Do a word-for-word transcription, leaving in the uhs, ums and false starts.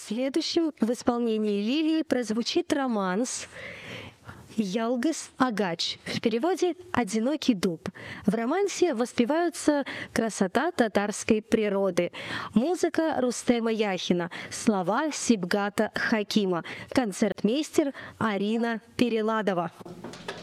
Следующим в исполнении Лилии прозвучит романс «Ялгыс Агач», в переводе «Одинокий дуб». В романсе воспеваются красота татарской природы. Музыка Рустема Яхина, слова Сибгата Хакима, концертмейстер Арина Переладова.